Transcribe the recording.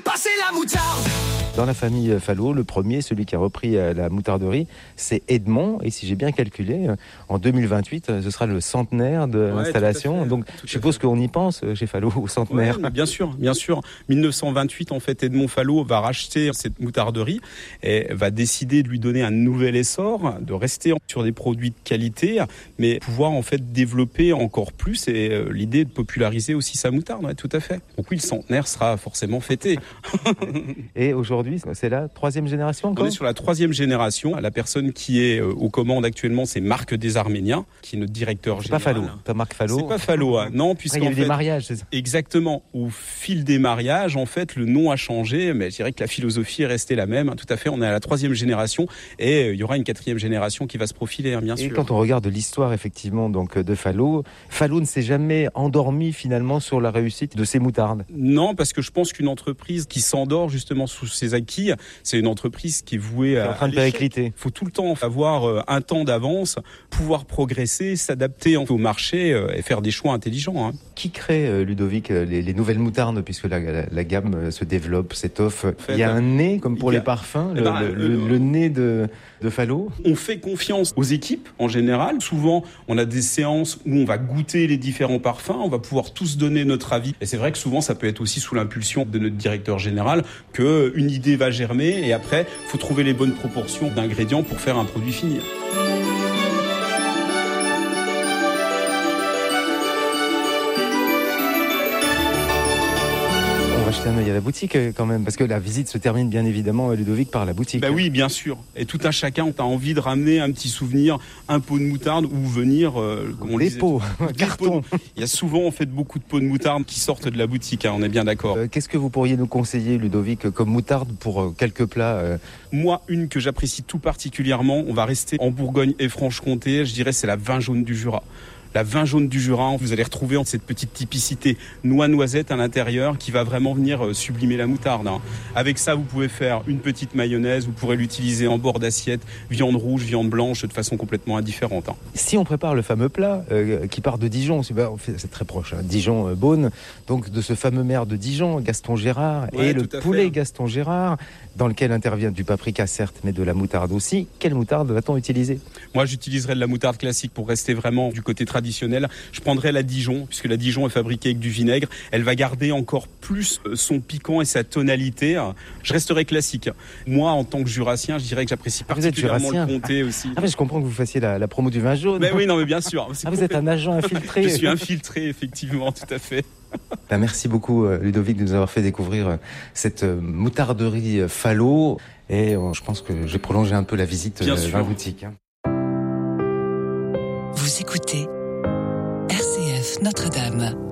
passer la moutarde. Dans la famille Falot, le premier, celui qui a repris la moutarderie, c'est Edmond. Et si j'ai bien calculé, en 2028, ce sera le centenaire de l'installation. Donc, je suppose qu'on y pense chez Falot, au centenaire. Ouais, bien sûr. 1928, en fait, Edmond Falot va racheter cette moutarderie et va décider de lui donner un nouvel essor, de rester sur des produits de qualité, mais pouvoir en fait développer encore plus. Et l'idée de populariser aussi sa moutarde, ouais, tout à fait. Donc oui, le centenaire sera forcément fêté. Et aujourd'hui, c'est la 3e génération encore ? On est sur la 3e génération. La personne qui est aux commandes actuellement, c'est Marc Desarméniens, qui est notre directeur général. C'est pas Falot, pas Marc Falot. C'est pas Falot, hein. Non, puisqu'il y a eu des mariages, c'est ça ? Exactement. Au fil des mariages, en fait, le nom a changé, mais je dirais que la philosophie est restée la même. Tout à fait, on est à la 3e génération et il y aura une 4e génération qui va se profiler, bien sûr. Et quand on regarde l'histoire, effectivement, donc, de Falot ne s'est jamais endormi, finalement, sur la réussite de ses moutardes. Non, parce que je pense qu'une entreprise qui s'endort, justement, sous ses acquis, c'est une entreprise qui est vouée à... en train de péricliter. Il faut tout le temps avoir un temps d'avance, pouvoir progresser, s'adapter au marché et faire des choix intelligents. Hein. Qui crée, Ludovic, les nouvelles moutardes, puisque la gamme se développe, s'étoffe? Il y a un nez, comme pour les parfums, le nez de Falot. On fait confiance aux équipes, en général. Souvent, on a des séances où on va goûter les différents parfums, on va pouvoir tous donner notre avis. Et c'est vrai que souvent, ça peut être aussi sous l'impulsion de notre directeur général qu'une idée va germer et après, il faut trouver les bonnes proportions d'ingrédients pour faire un produit fini. Jeter un œil à la boutique quand même, parce que la visite se termine bien évidemment, Ludovic, par la boutique. Oui, bien sûr. Et tout un chacun a envie de ramener un petit souvenir, un pot de moutarde ou venir, comme on des disait, pots, carton. Il y a souvent en fait beaucoup de pots de moutarde qui sortent de la boutique, on est bien d'accord. Qu'est-ce que vous pourriez nous conseiller, Ludovic, comme moutarde pour quelques plats Moi, une que j'apprécie tout particulièrement, on va rester en Bourgogne et Franche-Comté, je dirais c'est la vin jaune du Jura. La vin jaune du Jura, vous allez retrouver cette petite typicité noix-noisette à l'intérieur qui va vraiment venir sublimer la moutarde. Avec ça, vous pouvez faire une petite mayonnaise, vous pourrez l'utiliser en bord d'assiette, viande rouge, viande blanche, de façon complètement indifférente. Si on prépare le fameux plat qui part de Dijon, c'est très proche, Dijon-Beaune, donc de ce fameux maire de Dijon, Gaston Gérard, et le poulet Gaston Gérard, dans lequel intervient du paprika certes, mais de la moutarde aussi. Quelle moutarde va-t-on utiliser ? Moi, j'utiliserai de la moutarde classique pour rester vraiment du côté traditionnel. Je prendrai la Dijon, puisque la Dijon est fabriquée avec du vinaigre. Elle va garder encore plus son piquant et sa tonalité. Je resterai classique. Moi, en tant que jurassien, je dirais que j'apprécie particulièrement le comté aussi. Mais je comprends que vous fassiez la promo du vin jaune. Mais oui, non, mais bien sûr. Vous êtes un agent infiltré. Je suis infiltré, effectivement, tout à fait. Merci beaucoup, Ludovic, de nous avoir fait découvrir cette moutarderie Falot. Et je pense que je vais prolonger un peu la visite dans la boutique. Vous écoutez RCF Notre-Dame.